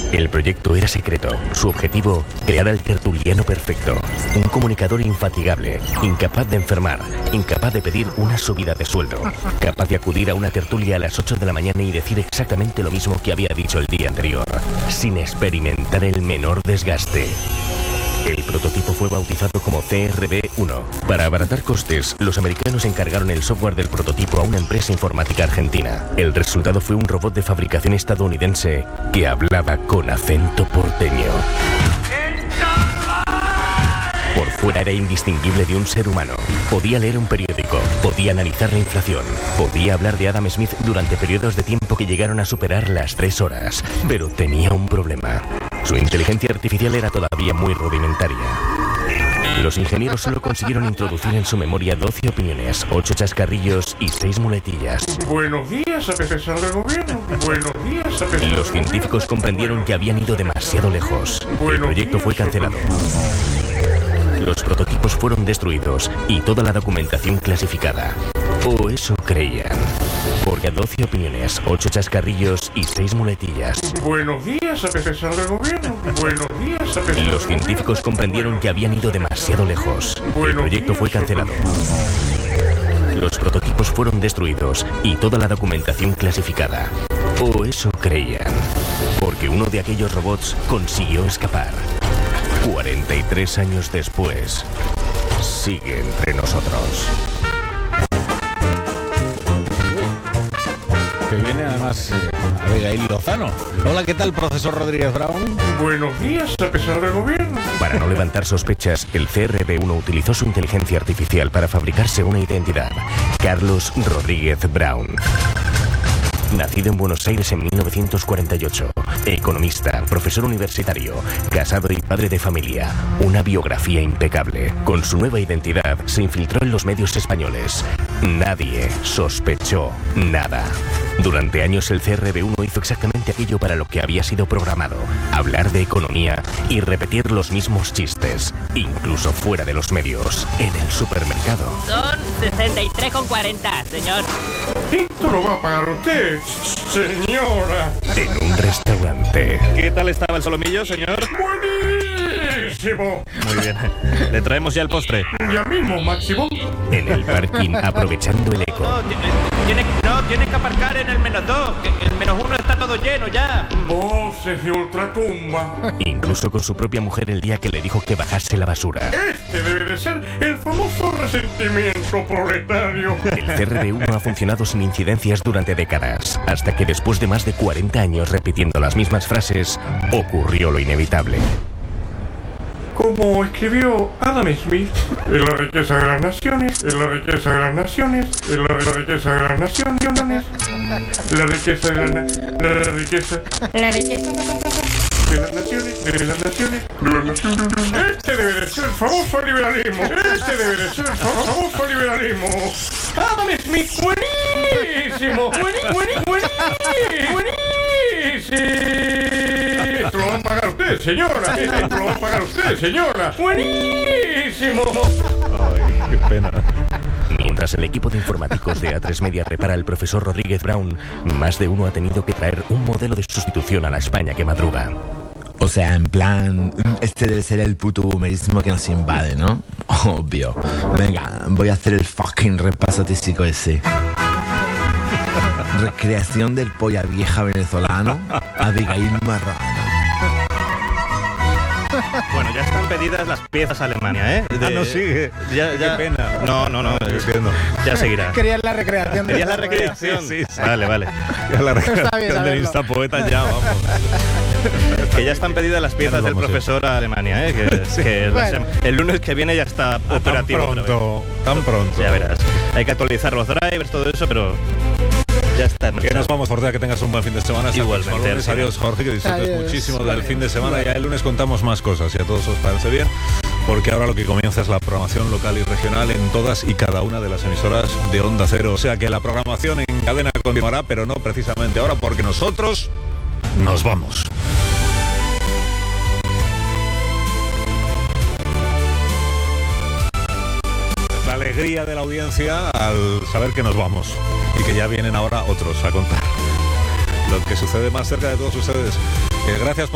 El proyecto era secreto. Su objetivo, crear al tertuliano perfecto. Un comunicador infatigable, incapaz de enfermar, incapaz de pedir una subida de sueldo, capaz de acudir a una tertulia a las 8 de la mañana y decir exactamente lo mismo que había dicho el día anterior, sin experimentar el menor desgaste. El prototipo fue bautizado como CRB-1. Para abaratar costes, los americanos encargaron el software del prototipo a una empresa informática argentina. El resultado fue un robot de fabricación estadounidense que hablaba con acento porteño. Por fuera era indistinguible de un ser humano. Podía leer un periódico, podía analizar la inflación, podía hablar de Adam Smith durante periodos de tiempo que llegaron a superar las 3 horas. Pero tenía un problema. Su inteligencia artificial era todavía muy rudimentaria. Los ingenieros solo consiguieron introducir en su memoria 12 opiniones, 8 chascarrillos y 6 muletillas. Buenos días, APC del gobierno. Buenos días, APC. Los científicos comprendieron que habían ido demasiado lejos. El proyecto fue cancelado. Los prototipos fueron destruidos y toda la documentación clasificada. O eso creían. Porque a 12 opiniones, 8 chascarrillos y 6 muletillas. Buenos días, APC del gobierno. Buenos días, APC. Los científicos comprendieron que habían ido demasiado lejos. El proyecto fue cancelado. Los prototipos fueron destruidos y toda la documentación clasificada. O eso creían. Porque uno de aquellos robots consiguió escapar. 43 años después, sigue entre nosotros. Que viene además Abigail Lozano. Hola, ¿qué tal, profesor Rodríguez Brown? Buenos días, a pesar del gobierno. Para no levantar sospechas, el CRB-1 utilizó su inteligencia artificial para fabricarse una identidad. Carlos Rodríguez Brown. Nacido en Buenos Aires en 1948, economista, profesor universitario, casado y padre de familia, una biografía impecable. Con su nueva identidad se infiltró en los medios españoles. Nadie sospechó nada. Durante años el CRB-1 hizo exactamente aquello para lo que había sido programado: hablar de economía y repetir los mismos chistes, incluso fuera de los medios, en el supermercado. Son 63,40, señor. Esto lo va a pagar usted, señora. En un restaurante. ¿Qué tal estaba el solomillo, señor? Buenísimo. Muy bien. Le traemos ya el postre. Ya mismo, Máximo. En el parking, aprovechando el eco. Tienes que aparcar en el -2, que el -1 está todo lleno ya. Voces de ultratumba. Incluso con su propia mujer el día que le dijo que bajase la basura. Este debe de ser el famoso resentimiento proletario. El CRB-1 ha funcionado sin incidencias durante décadas, hasta que después de más de 40 años repitiendo las mismas frases, ocurrió lo inevitable. Como escribió Adam Smith, en la riqueza de las naciones, en la riqueza de las naciones, en la riqueza de las naciones, la riqueza de la riqueza de las naciones, de las naciones, de las naciones. Este debe de ser el famoso liberalismo. Este debe de ser el famoso liberalismo. Adam Smith, buenísimo, buenísimo. Esto lo va a pagar usted, señora. Esto lo va a pagar usted, señora. Buenísimo. Ay, qué pena. Mientras el equipo de informáticos de A3 Media repara al profesor Rodríguez Brown, más de uno ha tenido que traer un modelo de sustitución a la España que madruga. O sea, en plan, este debe ser el puto boomerismo que nos invade, ¿no? Obvio. Venga, voy a hacer el fucking repaso tísico ese. Recreación del polla vieja venezolano, Abigail Marrano. Bueno, ya están pedidas las piezas a Alemania, ¿eh? No sigue. Ya. Qué pena. No. Entiendo. Ya seguirá. Querías la recreación. ¿Querías la recreación? Sí. Vale. Ya la Está bien recreación del saberlo. Instapoeta ya, vamos. Que ya están pedidas las piezas del profesor a Alemania, ¿eh? Que Bueno. el lunes que viene ya está operativo. otra vez. Tan pronto. Ya verás. Hay que actualizar los drivers, todo eso, pero ya está. Que nos vamos, Fortea, que tengas un buen fin de semana. Hasta el próximo Igualmente, lunes. Adiós, Jorge, que disfrutes Adiós. muchísimo del fin de semana. Ya el lunes contamos más cosas, si a todos os parece bien, porque ahora lo que comienza es la programación local y regional en todas y cada una de las emisoras de Onda Cero. O sea que la programación en cadena continuará, pero no precisamente ahora, porque nosotros nos vamos. La alegría de la audiencia al saber que nos vamos y que ya vienen ahora otros a contar lo que sucede más cerca de todos ustedes. Gracias por